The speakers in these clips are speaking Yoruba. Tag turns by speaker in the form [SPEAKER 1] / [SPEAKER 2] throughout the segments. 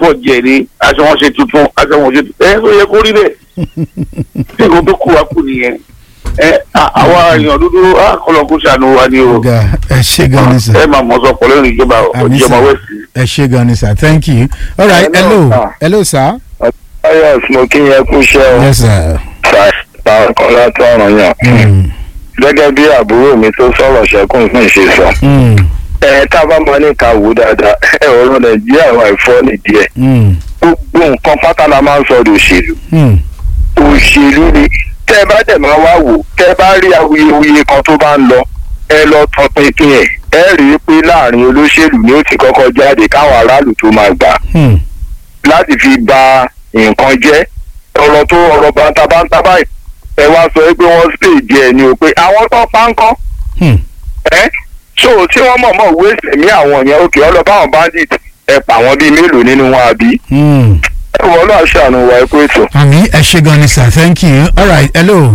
[SPEAKER 1] fọ́ jẹ ní aṣọ wọn ṣe tuntun aṣọ wọn ṣe tuntun tó yẹ kó rí bẹ́ẹ̀ tí nǹkan tó kú wa kù nìyẹn àwa èèyàn dúdú kọlọ̀ kó ṣàánú wa ni o.
[SPEAKER 2] ẹ ṣé gan ni sir.
[SPEAKER 1] ẹ máa mọ̀ sọ pọ̀ lẹ́nu ìjọba wẹ̀sì.
[SPEAKER 2] ẹ ṣé gan ni sir, thank you. All right, hello sir.
[SPEAKER 3] ayọ̀ smoking yẹn kú iṣẹ́ o.
[SPEAKER 2] Yes sir.
[SPEAKER 3] ṣáà kan láti ọ̀ràn yàn. gẹ́gẹ́ bí àbúrò mi tó sọ̀rọ̀ ṣẹ́kùn fún ìṣe sọ. tá a bá máa ní ká wò dáadáa ọ̀rọ̀ nàìjíríà wà ìfọ́ nìdí ẹ̀. gbogbo nǹkan pátá la máa ń sọ ọ̀dọ̀ òṣèlú. òṣèlú ni tẹ́ ẹ bá dẹ̀ máa wá wò tẹ́ ẹ bá rí awuyewuye kan tó bá ń lọ ẹ lọ tọpinpin ẹ̀ ẹ rí i pé láàrin olóṣèlú ni ó ti kọ́kọ́ jáde káwọn aráàlú tó máa gbà láti fi ba nǹkan jẹ́ ọ̀rọ̀ bàǹtàbàǹtà báyìí ẹ wá sọ pé wọ́n stage ẹ̀ ni o pé àwọn tó pa ń kọ́ so tí wọ́n mọ̀ọ́mọ̀ wé sẹ̀mí àwọn yẹn òkè ọlọ́ba àwọn bandit ẹ pa àwọn bíi mélòó nínú wọn àbí ẹ wọ́n náà ṣàánú wa ẹ kó ètò.
[SPEAKER 2] àmì ẹ ṣé gan ni sir, thank you. All right, hello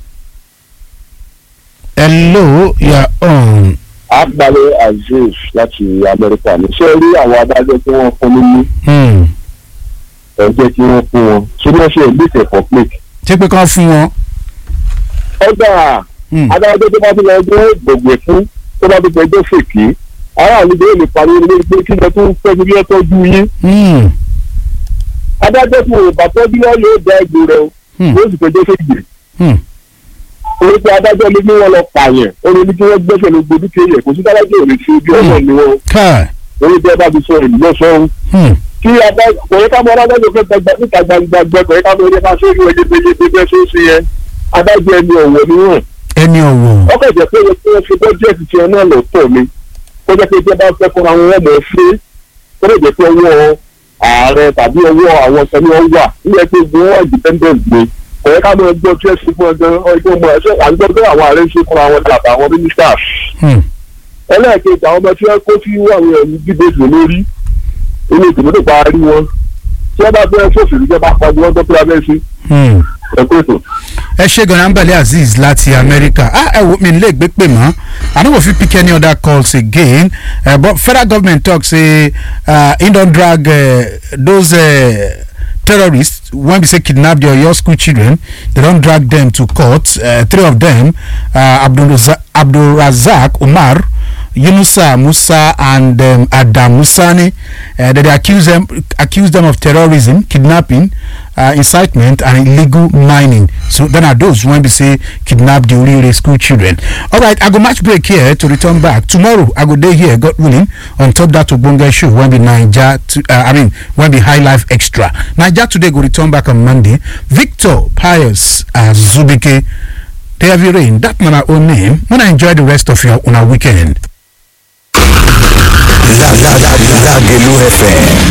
[SPEAKER 2] you are on.
[SPEAKER 4] Agbale Aziz láti Amẹ́ríkà ní ṣé rí àwọn adájọ́ tí wọ́n fún nínú ẹ̀jẹ̀ tí wọ́n fún wọn ṣé wọ́n ṣe ìgbésẹ̀ public.
[SPEAKER 2] ṣé pé kán fún wọn.
[SPEAKER 4] ọjà adájọ́ tó bá ti lọ gbé gbògbè fún tó bá ti gbẹjọ́ fèké aráàlú bẹ́ẹ̀ lè parí lórí pé kí lọ tó ń tọ́jú bí ẹ tọ́jú yín. adájọ́ tí wọ́n bá tọ́jú náà yóò dá ẹgbẹ́ rẹ o yóò sì gbẹjọ́ fèké. orí pé adájọ́ ní kí wọ́n lọ pààyàn orí ní kí wọ́n gbẹ́sẹ̀ ní gbòdú kéèyàn kò sí dájọ́ òní tí ojú ọ̀nà ni wọ́n. orí bí ẹ bá ti sọ èyí lọ́sọ̀rọ̀ kí kòyí ká mọ adájọ́ fẹ́ níta gbangba gbẹ kòyí ká mọ orí ká ṣe ìlú ẹgbẹ́ bẹ́ẹ̀ ṣe é sí yẹn adájọ́ ẹni ọ̀wọ̀ ni wọ́n.
[SPEAKER 2] ẹni ọ̀wọ̀.
[SPEAKER 4] ọkọ̀ ìjẹ́ pé wọ́n fi bọ́jẹ́ẹ̀tì tiẹ̀ náà lọ tọ̀ mi kó jẹ́ pé tí ẹ bá fẹ́ fúnra wọn wọ́n mọ̀ ṣe kó lè jẹ́ pé ọwọ́ ààrẹ tàbí ọwọ́ àwọn sẹ́ni wọ́n wà nílẹ̀ pé wọ́n independent ni kòyí ká mọ ẹgbẹ́ tí ẹ ṣe fún ọjọ́ ọmọ ẹ̀ṣẹ́ àgbẹ̀ pé àwọn ààrẹ ṣe fúnra wọn dàbà àwọn ministers. ẹlẹ́ẹ̀kejì àwọn ọmọ tí wọ́n kó sí àwọn ẹ̀mí dìbò lórí ilé ìgbìmọ̀ tó parí wọn tí wọ́n bá fẹ́ sọ̀sìrì jẹ́ bá pàdé wọ́n tó pé abẹ́ sí.
[SPEAKER 2] ẹ ṣé gan-an Ambali Aziz láti Amẹ́ríkà ẹ wo mi lè gbé pè mọ́ I no go fit pick any other calls again but federal government talk say e don drag those terrorists when we say kidnap your school children they don drag them to court 3 of them Abdulrazak Umar, Yunusa Musa and Adam Musani they accuse them of terrorism, kidnapping, incitement and illegal mining. So then are those when we say kidnap the Orire school children. All right, I go match break here to return back. Tomorrow I go day here, God willing, on top that Ogbonge show when we when we High Life Extra. Naija today go return back on Monday. Victor Pius Zubike, they have your rain. That man our own name. Wanna enjoy the rest of your on our weekend.
[SPEAKER 5] Lagelu FM